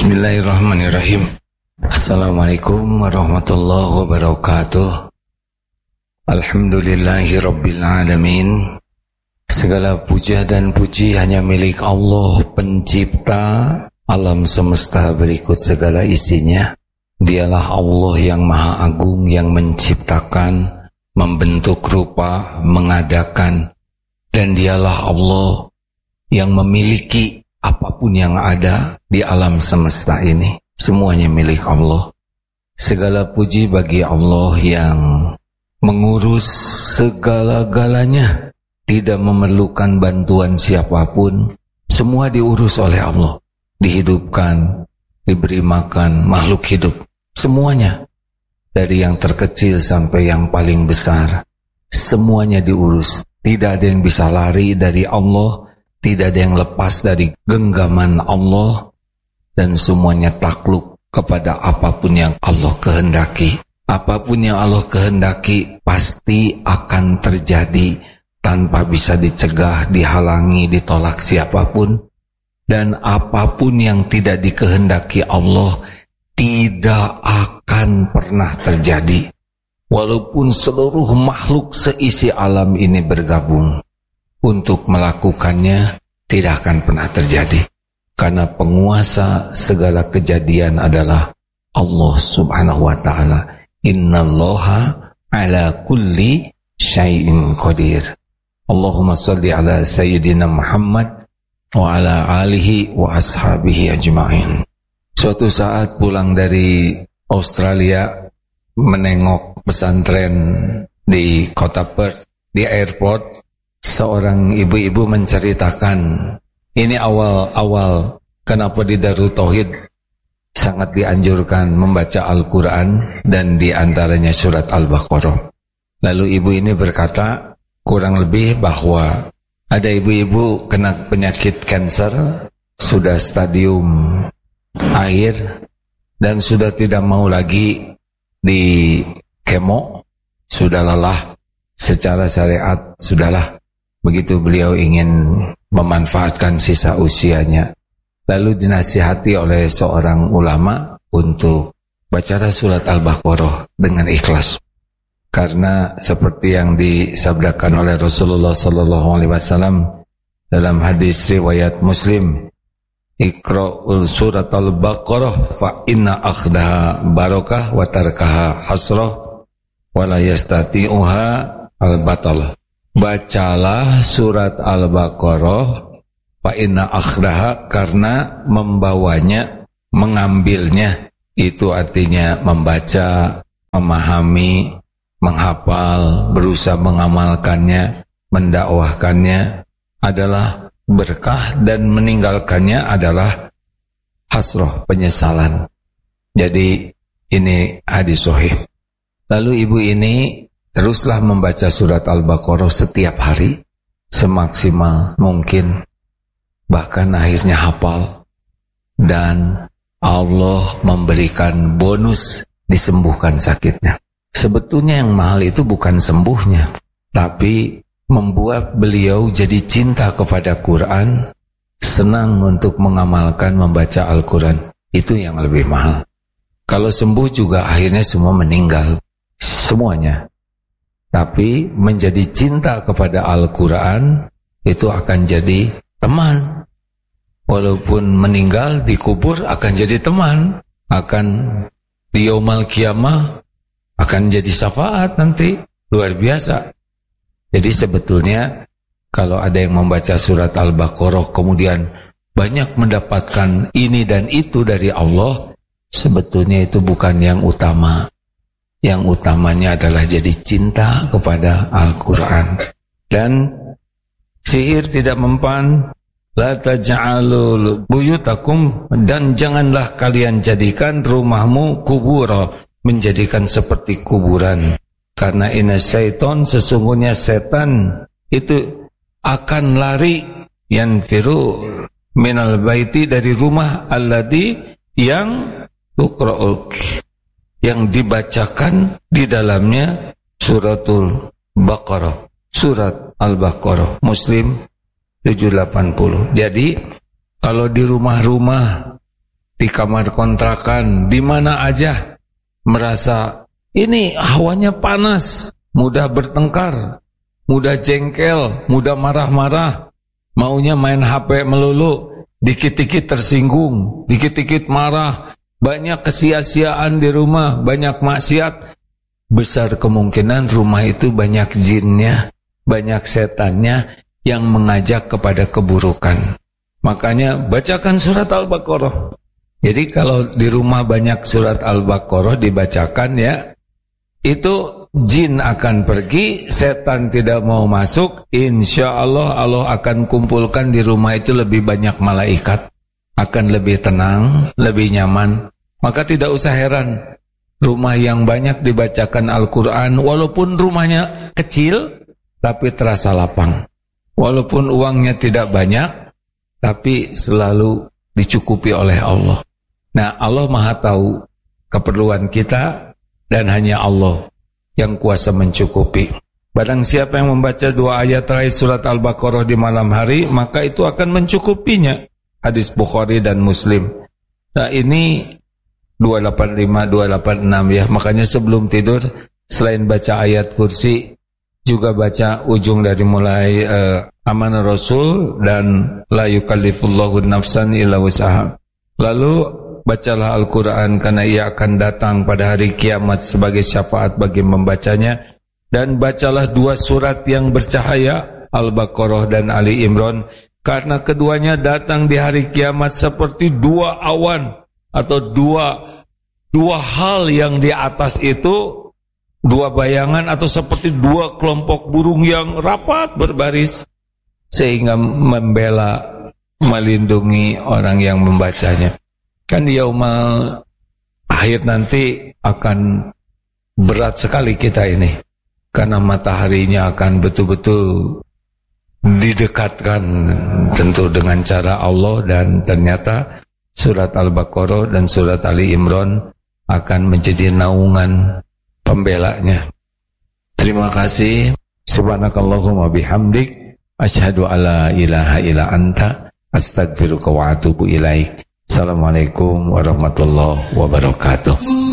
Bismillahirrahmanirrahim. Assalamualaikum warahmatullahi wabarakatuh. Alhamdulillahi rabbil alamin. Segala puja dan puji hanya milik Allah, pencipta alam semesta berikut segala isinya. Dialah Allah yang maha agung, yang menciptakan, membentuk rupa, mengadakan. Dan dialah Allah yang memiliki apapun yang ada di alam semesta ini. Semuanya milik Allah. Segala puji bagi Allah yang mengurus segala-galanya, tidak memerlukan bantuan siapapun. Semua diurus oleh Allah. Dihidupkan, diberi makan, makhluk hidup. Semuanya. Dari yang terkecil sampai yang paling besar. Semuanya diurus. Tidak ada yang bisa lari dari Allah. Tidak ada yang lepas dari genggaman Allah. Dan semuanya takluk kepada apapun yang Allah kehendaki. Apapun yang Allah kehendaki pasti akan terjadi tanpa bisa dicegah, dihalangi, ditolak siapapun. Dan apapun yang tidak dikehendaki Allah tidak akan pernah terjadi. Walaupun seluruh makhluk seisi alam ini bergabung untuk melakukannya, tidak akan pernah terjadi. Karena penguasa segala kejadian adalah Allah subhanahu wa ta'ala. Innallaha ala kulli syai'in qadir. Allahumma salli ala Sayyidina Muhammad wa ala alihi wa ashabihi ajma'in. Suatu saat pulang dari Australia, menengok pesantren di kota Perth, di airport, seorang ibu-ibu menceritakan, ini awal-awal kenapa di Darul Tauhid sangat dianjurkan membaca Al-Quran dan diantaranya surat Al-Baqarah. Lalu ibu ini berkata kurang lebih bahwa ada ibu-ibu kena penyakit kanker, sudah stadium akhir dan sudah tidak mau lagi di kemo, sudah lelah secara syariat, sudahlah. Begitu beliau ingin memanfaatkan sisa usianya. Lalu dinasihati oleh seorang ulama untuk baca surat Al-Baqarah dengan ikhlas. Karena seperti yang disabdakan oleh Rasulullah SAW dalam hadis riwayat Muslim, Iqra'ul surat Al-Baqarah fa inna akhdaha barakah wa tarkaha hasrah wa la yastati'uha al-batal. Bacalah surat Al-Baqarah fa inna akhdaha, karena membawanya, mengambilnya, itu artinya membaca, memahami, menghafal, berusaha mengamalkannya, mendakwahkannya adalah berkah, dan meninggalkannya adalah hasrah, penyesalan. Jadi ini hadis sahih. Lalu ibu ini teruslah membaca surat Al-Baqarah setiap hari semaksimal mungkin, bahkan akhirnya hafal, dan Allah memberikan bonus disembuhkan sakitnya. Sebetulnya yang mahal itu bukan sembuhnya, tapi membuat beliau jadi cinta kepada Quran, senang untuk mengamalkan membaca Al-Quran. Itu yang lebih mahal. Kalau sembuh juga akhirnya semua meninggal, semuanya. Tapi menjadi cinta kepada Al-Quran itu akan jadi teman. Walaupun meninggal dikubur akan jadi teman. Akan di Yaumal Qiyamah akan jadi syafaat nanti. Luar biasa. Jadi sebetulnya kalau ada yang membaca surat Al-Baqarah kemudian banyak mendapatkan ini dan itu dari Allah, sebetulnya itu bukan yang utama. Yang utamanya adalah jadi cinta kepada Al-Quran. Dan sihir tidak mempan. La taj'alul buyutakum, dan janganlah kalian jadikan rumahmu kubura, menjadikan seperti kuburan. Karena inna syaiton, sesungguhnya setan itu akan lari, yanfiru minal baiti, dari rumah alladhi, yang tuqra'ul, yang dibacakan di dalamnya suratul Baqarah, surat Al-Baqarah. Muslim 780. Jadi kalau di rumah-rumah di kamar kontrakan, di mana aja, merasa ini hawanya panas, mudah bertengkar, mudah jengkel, mudah marah-marah, maunya main HP melulu, dikit-dikit tersinggung, dikit-dikit marah, banyak kesia-siaan di rumah, banyak maksiat, besar kemungkinan rumah itu banyak jinnya, banyak setannya yang mengajak kepada keburukan. Makanya bacakan surat Al-Baqarah. Jadi kalau di rumah banyak surat Al-Baqarah dibacakan ya, itu jin akan pergi, setan tidak mau masuk, insya Allah Allah akan kumpulkan di rumah itu lebih banyak malaikat, akan lebih tenang, lebih nyaman. Maka tidak usah heran, rumah yang banyak dibacakan Al-Quran, walaupun rumahnya kecil, tapi terasa lapang. Walaupun uangnya tidak banyak, tapi selalu dicukupi oleh Allah. Nah, Allah Maha tahu keperluan kita dan hanya Allah yang kuasa mencukupi. Barang siapa yang membaca 2 ayat terakhir surat Al-Baqarah di malam hari, maka itu akan mencukupinya. Hadis Bukhari dan Muslim. Nah, ini 285, 286 ya. Makanya sebelum tidur, selain baca ayat kursi, juga baca ujung dari mulai amanah Rasul dan la yukallifullahu nafsan illa wus'aha. Lalu bacalah Al-Quran karena ia akan datang pada hari kiamat sebagai syafaat bagi membacanya. Dan bacalah 2 surat yang bercahaya, Al-Baqarah dan Ali Imran, karena keduanya datang di hari kiamat seperti 2 awan atau dua hal yang di atas itu, 2 bayangan atau seperti 2 kelompok burung yang rapat berbaris, sehingga membela, melindungi orang yang membacanya. Kan di yaumal akhir nanti akan berat sekali kita ini, karena mataharinya akan betul-betul didekatkan tentu dengan cara Allah, dan ternyata surat Al-Baqarah dan surat Ali Imran akan menjadi naungan pembelanya. Terima kasih. Subhanakallahumma bihamdik, asyhadu alla ilaha illa anta, astaghfiruka wa atubu ilaik. Assalamualaikum warahmatullahi wabarakatuh.